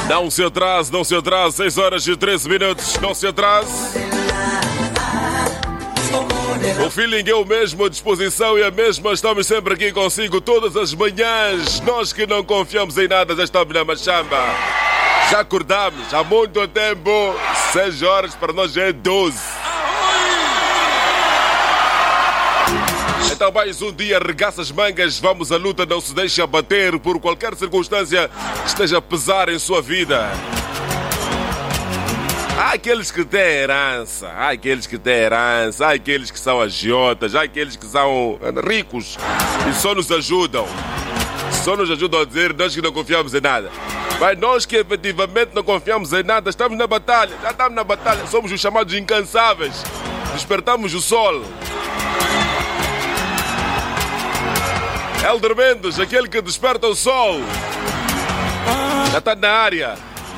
Não se atrase, não se atrase. 6 horas e 13 minutos, não se atrase. O feeling é o mesmo, a disposição é a mesma. Estamos sempre aqui consigo todas as manhãs. Nós que não confiamos em nada, já estamos na machamba. Já acordamos há muito tempo. 6 horas para nós já é 12. Então mais um dia, arregaça as mangas, vamos à luta, não se deixe abater por qualquer circunstância que esteja a pesar em sua vida. Há aqueles que têm herança, há aqueles que são agiotas, há aqueles que são ricos e só nos ajudam a dizer nós que não confiamos em nada. Mas nós que efetivamente não confiamos em nada, estamos na batalha, já estamos na batalha, somos os chamados incansáveis, despertamos o sol. Helder Mendes, aquele que desperta o sol, já está na área.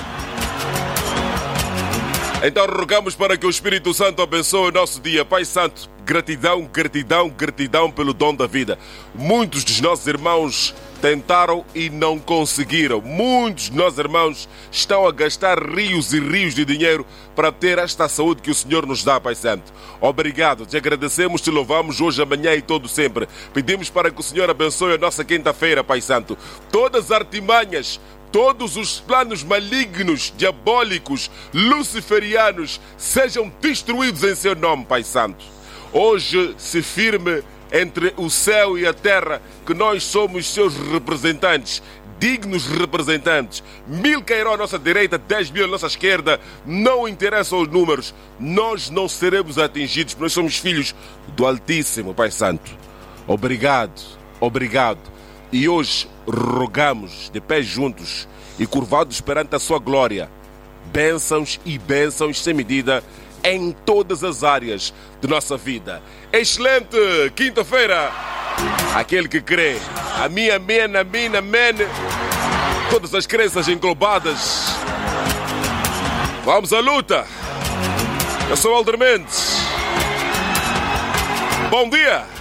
Então rogamos para que o Espírito Santo abençoe o nosso dia. Pai Santo, gratidão, gratidão, gratidão pelo dom da vida. Muitos dos nossos irmãos tentaram e não conseguiram. Muitos dos nossos irmãos estão a gastar rios e rios de dinheiro para ter esta saúde que o Senhor nos dá, Pai Santo. Obrigado, te agradecemos, te louvamos hoje, amanhã e todo sempre. Pedimos para que o Senhor abençoe a nossa quinta-feira, Pai Santo. Todas as artimanhas, todos os planos malignos, diabólicos, luciferianos sejam destruídos em seu nome, Pai Santo. Hoje se firme entre o céu e a terra que nós somos seus representantes, dignos representantes. 1000 cairão à nossa direita, 10.000 à nossa esquerda, não interessam os números, nós não seremos atingidos, porque nós somos filhos do Altíssimo, Pai Santo. Obrigado, obrigado. E hoje rogamos de pés juntos e curvados perante a sua glória, bênçãos e bênçãos sem medida em todas as áreas de nossa vida. Excelente quinta-feira. Aquele que crê, amém, amém, amém, amém. Todas as crenças englobadas. Vamos à luta. Eu sou Helder Mendes. Bom dia.